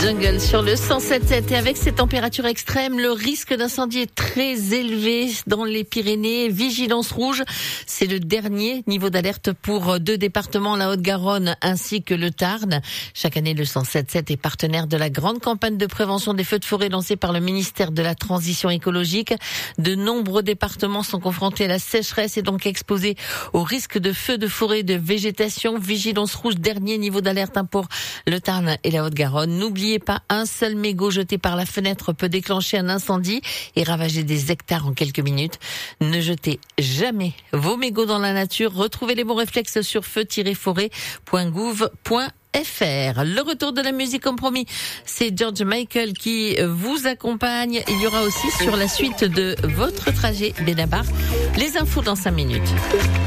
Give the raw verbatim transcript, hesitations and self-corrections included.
Jungle sur le cent sept virgule sept et avec ces températures extrêmes, le risque d'incendie est très élevé dans les Pyrénées. Vigilance rouge, c'est le dernier niveau d'alerte pour deux départements, la Haute-Garonne ainsi que le Tarn. Chaque année, le cent sept virgule sept est partenaire de la grande campagne de prévention des feux de forêt lancée par le ministère de la Transition écologique. De nombreux départements sont confrontés à la sécheresse et donc exposés au risque de feux de forêt, de végétation. Vigilance rouge, dernier niveau d'alerte pour le Tarn et la Haute-Garonne. N'oubliez pas, un seul mégot jeté par la fenêtre peut déclencher un incendie et ravager des hectares en quelques minutes. Ne jetez jamais vos mégots dans la nature. Retrouvez les bons réflexes sur feu tiret forêt point gouv point F R. Le retour de la musique comme promis, c'est George Michael qui vous accompagne. Il y aura aussi sur la suite de votre trajet Benabar les infos dans cinq minutes.